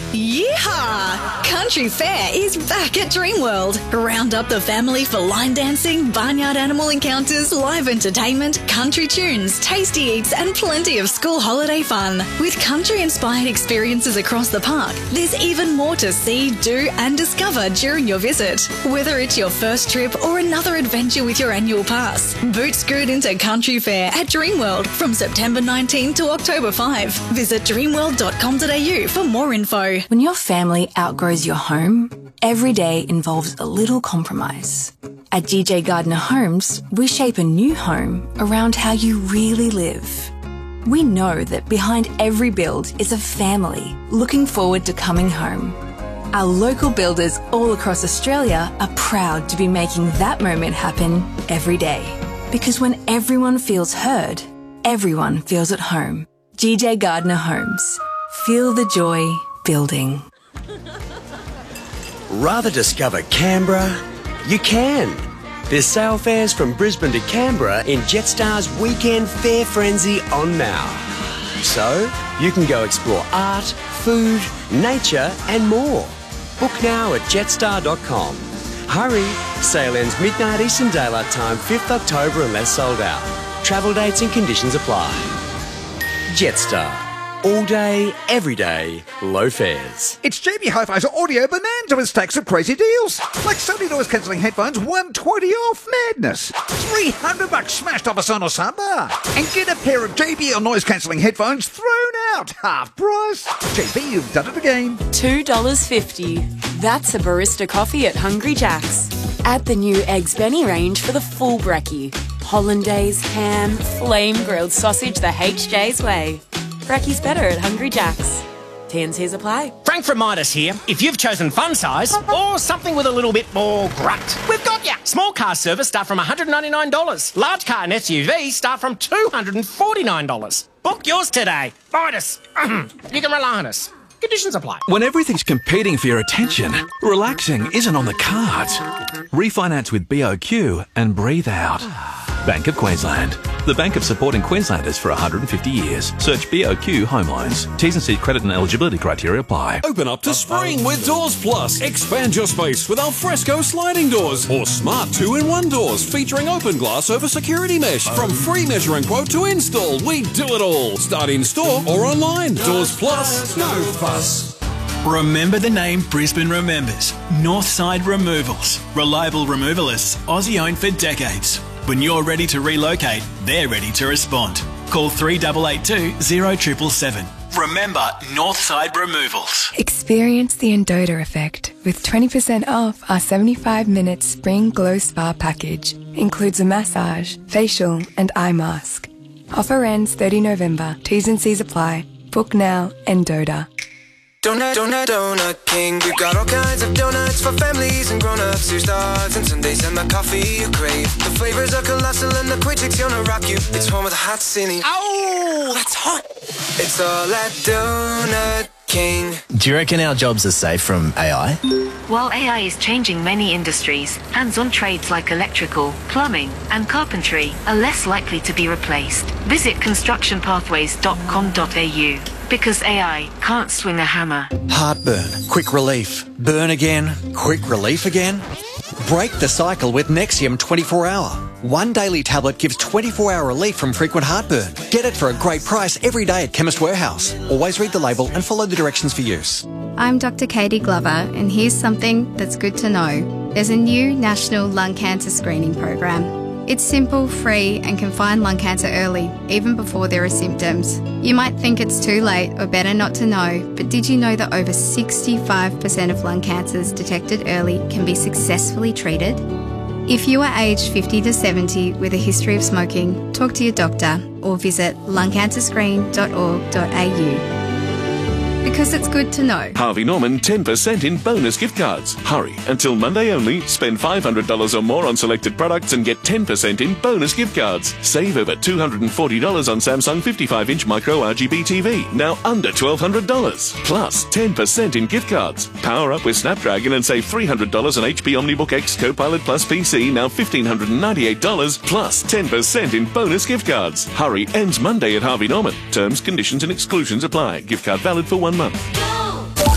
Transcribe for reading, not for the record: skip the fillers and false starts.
Yeehaw! Country Fair is back at Dreamworld. Round up the family for line dancing, barnyard animal encounters, live entertainment, country tunes, tasty eats and plenty of school holiday fun. With country-inspired experiences across the park, there's even more to see, do and discover during your visit. Whether it's your first trip or another adventure with your annual pass, boot scoot into Country Fair at Dreamworld from September 19 to October 5. Visit dreamworld.com.au for more info. When your family outgrows your home, every day involves a little compromise. At GJ Gardner Homes, we shape a new home around how you really live. We know that behind every build is a family looking forward to coming home. Our local builders all across Australia are proud to be making that moment happen every day. Because when everyone feels heard, everyone feels at home. GJ Gardner Homes. Feel the joy building. Rather discover Canberra? You can. There's sail fares from Brisbane to Canberra in Jetstar's Weekend Fair Frenzy on now. So, you can go explore art, food, nature and more. Book now at jetstar.com. Hurry, sail ends midnight Eastern Daylight Time 5th October unless sold out. Travel dates and conditions apply. Jetstar. All day, every day, low fares. It's JB Hi-Fi's Audio Bonanza with stacks of crazy deals. Like Sony noise cancelling headphones, $120 off. Madness. $300 smashed off a Sonos soundbar. And get a pair of JBL noise cancelling headphones thrown out. Half price. JB, you've done it again. $2.50. That's a barista coffee at Hungry Jack's. Add the new Eggs Benny range for the full brekkie. Hollandaise, ham, flame-grilled sausage the HJ's way. Brekkie's better at Hungry Jack's. T&Cs apply. Frank from Midas here. If you've chosen fun size or something with a little bit more grunt, we've got ya. Small car service start from $199. Large car and SUV start from $249. Book yours today. Midas. You can rely on us. Conditions apply. When everything's competing for your attention, relaxing isn't on the cards. Refinance with BOQ and breathe out. Bank of Queensland. The bank of supporting Queenslanders for 150 years. Search BOQ Home Loans. T's and C's credit and eligibility criteria apply. Open up to spring with Doors Plus. Expand your space with alfresco sliding doors or smart 2-in-1 doors featuring open glass over security mesh. From free measuring quote to install, we do it all. Start in store or online. Doors Plus. No fuss. Remember the name Brisbane remembers. Northside Removals. Reliable removalists, Aussie owned for decades. When you're ready to relocate, they're ready to respond. Call 3882 0777. Remember Northside Removals. Experience the Endota effect with 20% off our 75-minute Spring Glow Spa package. Includes a massage, facial and eye mask. Offer ends 30 November. T's and C's apply. Book now, Endota. Donut King. We've got all kinds of donuts for families and grown-ups who starts and Sundays and the coffee you crave. The flavors are colossal and the quick's gonna rock you. It's home of the hot cine. Oh, that's hot. It's all at Donut King. Do you reckon our jobs are safe from AI? While AI is changing many industries, hands-on trades like electrical, plumbing and carpentry are less likely to be replaced. Visit constructionpathways.com.au. Because AI can't swing a hammer. Heartburn, quick relief. Burn again, quick relief again. Break the cycle with Nexium 24-hour. One daily tablet gives 24-hour relief from frequent heartburn. Get it for a great price every day at Chemist Warehouse. Always read the label and follow the directions for use. I'm Dr. Katie Glover, and here's something that's good to know. There's a new national lung cancer screening program. It's simple, free, and can find lung cancer early, even before there are symptoms. You might think it's too late or better not to know, but did you know that over 65% of lung cancers detected early can be successfully treated? If you are aged 50 to 70 with a history of smoking, talk to your doctor or visit lungcancerscreen.org.au. Because it's good to know. Harvey Norman 10% in bonus gift cards. Hurry, until Monday only. Spend $500 or more on selected products and get 10% in bonus gift cards. Save over $240 on Samsung 55-inch micro RGB TV, now under $1,200. Plus 10% in gift cards. Power up with Snapdragon and save $300 on HP OmniBook X Copilot Plus PC, now $1,598. Plus 10% in bonus gift cards. Hurry, ends Monday at Harvey Norman. Terms, conditions and exclusions apply. Gift card valid for 1 month.